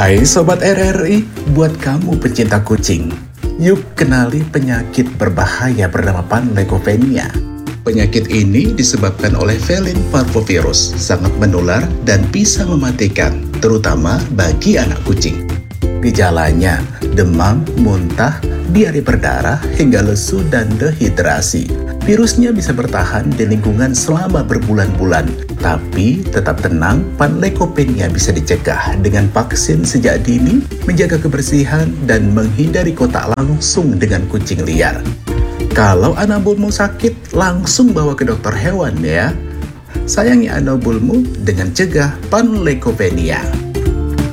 Hai Sobat RRI, buat kamu pecinta kucing, yuk kenali penyakit berbahaya bernama Panleukopenia. Penyakit ini disebabkan oleh felin parvovirus, sangat menular dan bisa mematikan, terutama bagi anak kucing. Gejalanya, demam, muntah, diare berdarah, hingga lesu dan dehidrasi. Virusnya bisa bertahan di lingkungan selama berbulan-bulan, tapi tetap tenang, Panleukopenia bisa dicegah dengan vaksin sejak dini, menjaga kebersihan, dan menghindari kontak langsung dengan kucing liar. Kalau anak bulmu sakit, langsung bawa ke dokter hewan ya. Sayangi anak bulmu dengan cegah Panleukopenia.